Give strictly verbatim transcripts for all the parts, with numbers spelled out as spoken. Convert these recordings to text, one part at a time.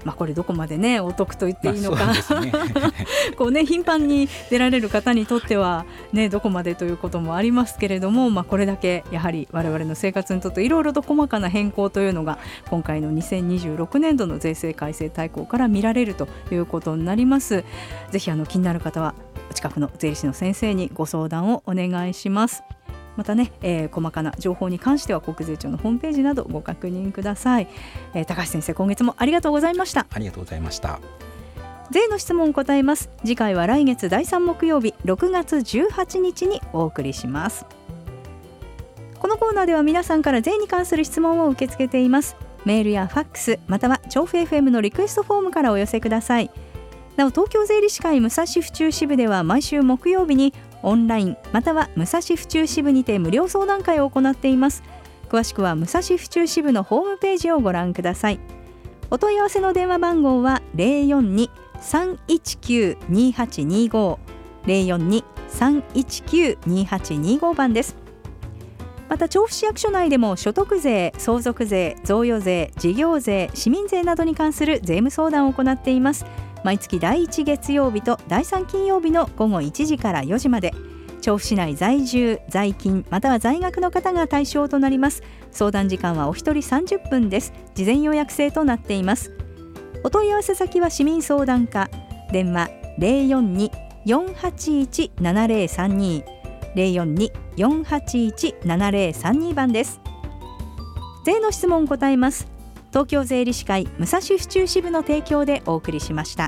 まあ、これどこまでねお得と言っていいのか、 まあそうですねこうね頻繁に出られる方にとっては、ね、どこまでということもありますけれども、まあ、これだけやはり我々の生活にとっていろいろと細かな変更というのが今回のにせんにじゅうろくねんどの税制改正大綱から見られるということになります。ぜひあの気になる方はお近くの税理士の先生にご相談をお願いします。またね、えー、細かな情報に関しては国税庁のホームページなどご確認ください。えー、高橋先生、今月もありがとうございました。 ありがとうございました。 税の質問を答えます。次回は来月だいさん木曜日ろくがつじゅうはちにちにお送りします。このコーナーでは皆さんから税に関する質問を受け付けています。メールやファックスまたは調布 エフエム のリクエストフォームからお寄せください。なお東京税理士会武蔵府中支部では毎週木曜日にオンラインまたは武蔵府中支部にて無料相談会を行っています。詳しくは武蔵府中支部のホームページをご覧ください。お問い合わせの電話番号は ゼロよんに さんいちきゅう にはちにご ゼロよんに さんいちきゅう にはちにご 番です。また調布市役所内でも所得税、相続税、贈与税、事業税、市民税などに関する税務相談を行っています。毎月だいいち月曜日とだいさん金曜日の午後いちじからよじまで、調布市内在住、在勤または在学の方が対象となります。相談時間はお一人さんじゅっぷんです。事前予約制となっています。お問い合わせ先は市民相談課、電話 ゼロよんに よんはちいち ななゼロさんに ゼロよんに よんはちいち ななゼロさんに 番です。税の質問を答えます。東京税理士会武蔵府中支部の提供でお送りしました。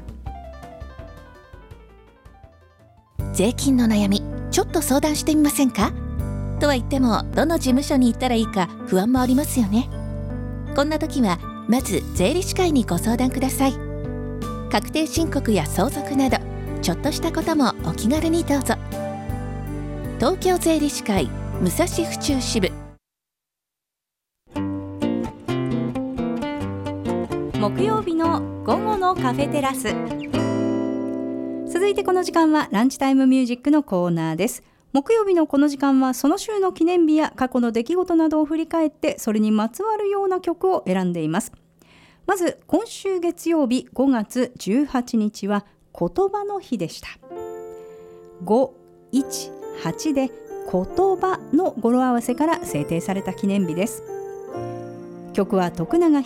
税金の悩み、ちょっと相談してみませんか？とは言っても、どの事務所に行ったらいいか不安もありますよね。こんな時はまず税理士会にご相談ください。確定申告や相続などちょっとしたこともお気軽にどうぞ。東京税理士会武蔵府中支部。 木曜日の午後のカフェテラス。続いてこの時間はランチタイムミュージックのコーナーです。木曜日のこの時間はその週の記念日や過去の出来事などを振り返ってそれにまつわるような曲を選んでいます。まず今週月曜日ごがつじゅうはちにちは言葉の日でした。ごいちはちで言葉の語呂合わせから制定された記念日です。曲は徳永